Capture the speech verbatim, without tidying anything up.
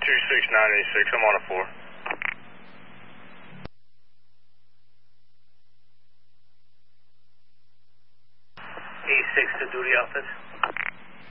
two six nine eight six, I'm on a four. E six to duty office.